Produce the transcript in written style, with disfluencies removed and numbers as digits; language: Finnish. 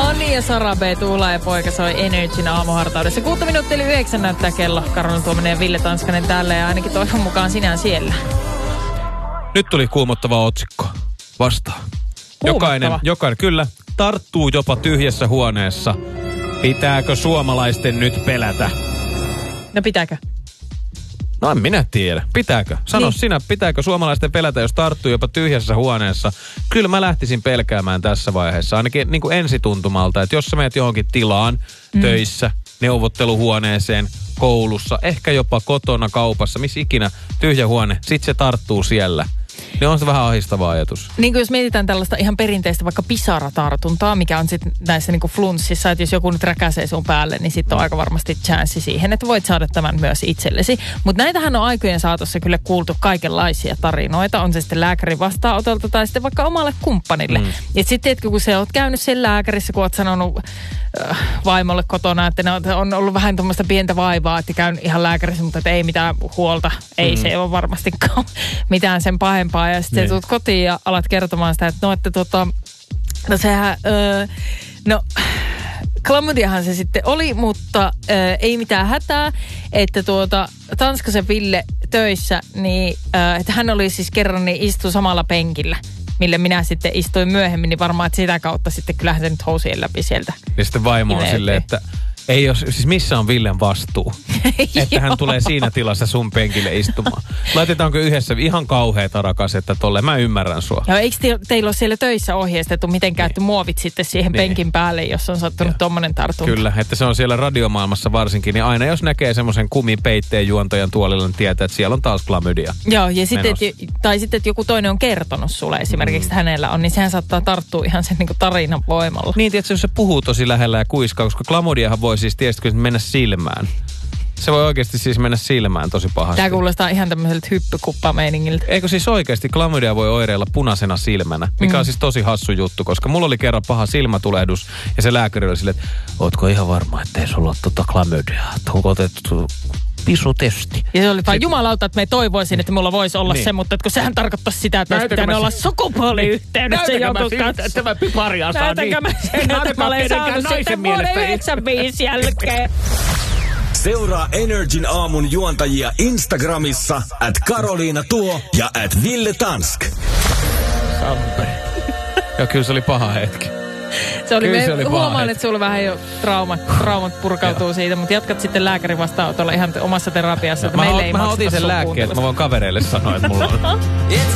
Ani ja Sara B. Tuula ja poika soi Energyn aamuhartaudessa. 6 minuuttia eli 9 näyttää kello. Karolina Tuominen ja Ville Tanskanen täällä ja ainakin toivon mukaan sinä siellä. Nyt tuli kuumottava otsikko vastaan. Jokainen kyllä tarttuu jopa tyhjässä huoneessa. Pitääkö suomalaisten nyt pelätä? No pitääkö? No en minä tiedä. Pitääkö? Sano niin. Sinä, pitääkö suomalaisten pelätä, jos tarttuu jopa tyhjässä huoneessa? Kyllä mä lähtisin pelkäämään tässä vaiheessa. Ainakin niin kuin ensituntumalta, että jos sä menet johonkin tilaan, töissä, neuvotteluhuoneeseen, koulussa, ehkä jopa kotona, kaupassa, missä ikinä tyhjä huone, sit se tarttuu siellä. Niin on se vähän ahistava ajatus. Niin kuin jos mietitään tällaista ihan perinteistä vaikka pisaratartuntaa, mikä on sitten näissä niin kuin flunssissa, että jos joku nyt räkäsee sun päälle, niin sitten on aika varmasti chanssi siihen, että voit saada tämän myös itsellesi. Mutta näitähän on aikojen saatossa kyllä kuultu kaikenlaisia tarinoita, on se sitten lääkärin vastaanotolta tai sitten vaikka omalle kumppanille. Ja sitten tiedätkö, kun sä oot käynyt siellä lääkärissä, kun oot sanonut vaimolle kotona, että on ollut vähän tuommoista pientä vaivaa, että käyn ihan lääkärissä, mutta että ei mitään huolta, ei se ole varmastikaan mitään sen pahempaa. Ja sitten tulet kotiin ja alat kertomaan sitä, että no sehän, klamydiahan se sitten oli, mutta ei mitään hätää, että Tanskasen Ville töissä, niin että hän oli siis kerran, niin istui samalla penkillä, mille minä sitten istuin myöhemmin, niin varmaan, että sitä kautta sitten kyllähän se nyt housien läpi sieltä. Ja sitten vaimo on silleen, että ei ole, siis missä on Villen vastuu? Että hän tulee siinä tilassa sun penkille istumaan. Laitetaanko yhdessä ihan kauheeta rakasetta tolle? Mä ymmärrän sua. Joo, eikö teillä ole siellä töissä ohjeistettu, miten käytte muovit sitten siihen penkin päälle, jos on sattunut tommonen tartunta? Kyllä, että se on siellä radiomaailmassa varsinkin. Niin aina jos näkee semmoisen kumipeitteen juontajan tuolilla, niin tietää, että siellä on taas klamydia. Joo, ja sitten, tai sitten, että joku toinen on kertonut sulle esimerkiksi, että hänellä on, niin sehän saattaa tarttua ihan sen niin kuin tarinan voimalla. Niin, tietysti jos se puhuu tosi lähellä ja kuiskaa, koska klamydiahan voi siis tietysti mennä silmään. Se voi oikeasti siis mennä silmään tosi pahasti. Tämä kuulostaa ihan tämmöiseltä hyppykuppameiningiltä. Eikö siis oikeasti klamydia voi oireilla punaisena silmänä, mikä on siis tosi hassu juttu, koska mulla oli kerran paha silmätulehdus ja se lääkäri oli silleen, että ootko ihan varma, ettei sulla ole klamydiaa, että onko otettu pisutesti. Ja se oli vaan jumalauta, että me toivoisin, että mulla voisi olla se, mutta kun sehän tarkoittaisi sitä, että olisi pitänyt olla sukupuoliyhteydessä jonkun kanssa. Tämä piparia saa niin. Näytänkö mä olen saanut sitten vuoden 95 jälkeen. Seuraa Energyn aamun juontajia Instagramissa @Karoliina-Tuo ja @Ville Tansk. Samperi. Joo, kyllä se oli paha hetki. Se oli huomaan, että sulla vähän jo traumat purkautuu siitä, mutta jatkat sitten lääkärin vastaanotolla ihan omassa terapiassa, että meille ei mä otin sen lääkkeen, että mä voin kavereille sanoa, että mulla on.